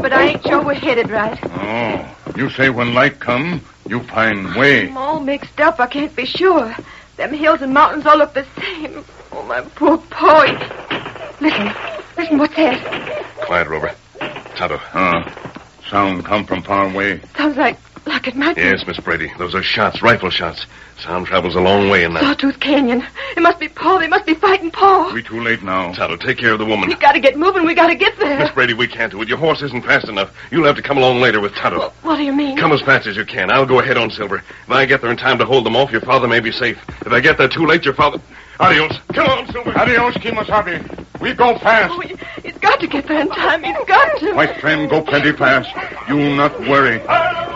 but I ain't sure we're headed right. Oh, you say when light come, you find way. I'm all mixed up. I can't be sure. Them hills and mountains all look the same. Oh, my poor Paul. Listen, what's that? Quiet, Rover. Tonto. Sound come from far away. Sounds like it might be. Yes, Miss Brady. Those are shots, rifle shots. Sound travels a long way in that. Sawtooth Canyon. It must be Paul. They must be fighting Paul. We too late now. Tonto, take care of the woman. We gotta get moving. We gotta get there. Miss Brady, we can't do it. Your horse isn't fast enough. You'll have to come along later with Tonto. Well, what do you mean? Come as fast as you can. I'll go ahead on Silver. If I get there in time to hold them off, your father may be safe. If I get there too late, your father... Adios. Come on, Silver. Adios, Kimosabe. We go fast. Oh, he's got to get there in time. He's got to. White friend, go plenty fast. You not worry.